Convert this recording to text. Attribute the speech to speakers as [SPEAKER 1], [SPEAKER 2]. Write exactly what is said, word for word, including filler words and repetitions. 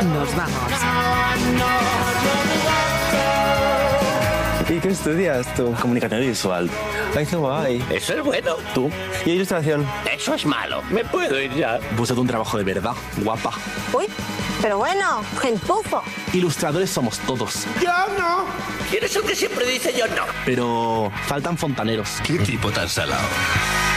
[SPEAKER 1] nos vamos.
[SPEAKER 2] ¿Y qué estudias tú?
[SPEAKER 3] Comunicación visual.
[SPEAKER 2] Ay, qué guay.
[SPEAKER 4] Eso es bueno.
[SPEAKER 2] ¿Tú? ¿Y ilustración?
[SPEAKER 4] Eso es malo. Me puedo ir ya.
[SPEAKER 3] Búscate un trabajo de verdad, guapa.
[SPEAKER 5] Uy, pero bueno, gentufo.
[SPEAKER 3] Ilustradores somos todos.
[SPEAKER 4] Yo no. ¿Quién es el que siempre dice yo no?
[SPEAKER 3] Pero faltan fontaneros.
[SPEAKER 4] ¿Qué tipo tan salado?